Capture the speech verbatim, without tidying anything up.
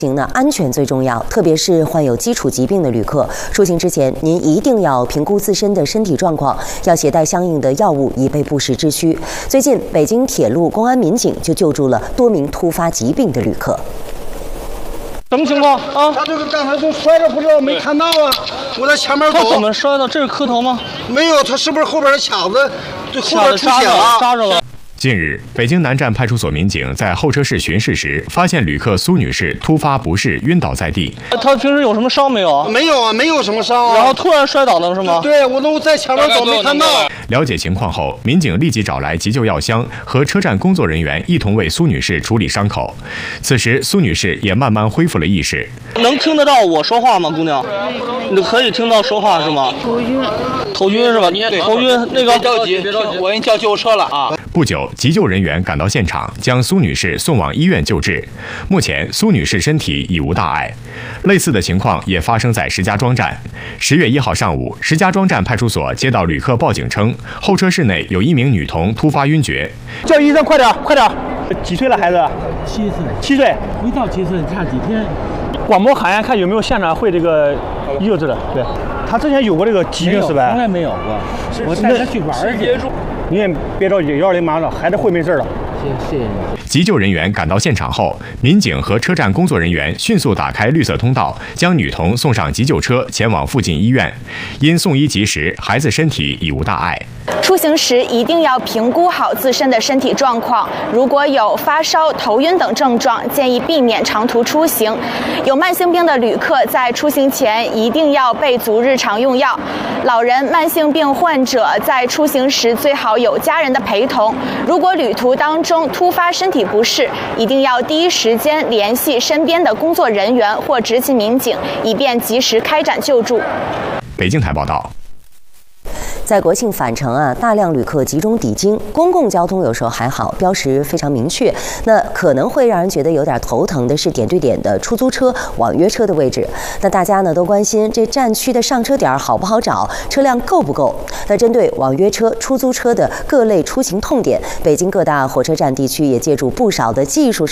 行呢，安全最重要，特别是患有基础疾病的旅客，出行之前您一定要评估自身的身体状况，要携带相应的药物，以备不时之需。最近，北京铁路公安民警就救助了多名突发疾病的旅客。 什么情况啊？ 他这个刚才就摔着，不知道没看到啊！我在前面走。 他怎么摔的？这是磕头吗？ 没有，他是不是后边的卡子就后边出血了？ 扎着了。 近日，北京南站派出所民警在候车室巡视时，发现旅客苏女士突发不适，晕倒在地。 她平时有什么伤没有啊？ 没有啊，没有什么伤啊。 然后突然摔倒的是吗？ 对，我都在前面走，没看到。 了解情况后，民警立即找来急救药箱和车站工作人员一同为苏女士处理伤口。此时，苏女士也慢慢恢复了意识。 能听得到我说话吗，姑娘？你可以听到说话是吗？ 头晕。 头晕是吧？你头晕那个。 别着急，别着急，我给你叫救护车了啊！ 不久，急救人员赶到现场，将苏女士送往医院救治。目前，苏女士身体已无大碍。类似的情况也发生在石家庄站。十月一号上午，石家庄站派出所接到旅客报警称，候车室内有一名女童突发晕厥。 叫医生，快点，快点！几岁了孩子？ 七岁。 七岁。 没到七岁，差几天。 广播喊呀，看有没有现场会这个医治的。对，他之前有过这个疾病是吧？ 从来没有过。我带他去玩去。 你也别着急，幺二零马上孩子会没事了。 谢谢谢你。 急救人员赶到现场后，民警和车站工作人员迅速打开绿色通道，将女童送上急救车，前往附近医院。因送医及时，孩子身体已无大碍。 出行时一定要评估好自身的身体状况，如果有发烧、头晕等症状，建议避免长途出行。有慢性病的旅客在出行前一定要备足日常用药。老人、慢性病患者在出行时最好有家人的陪同。如果旅途当中突发身体不适，一定要第一时间联系身边的工作人员或执勤民警，以便及时开展救助。 北京台报道。 在国庆返程啊，大量旅客集中抵京，公共交通有时候还好，标识非常明确。那可能会让人觉得有点头疼的是点对点的出租车、网约车的位置。那大家呢都关心这站区的上车点好不好找，车辆够不够？那针对网约车、出租车的各类出行痛点，北京各大火车站地区也借助不少的技术手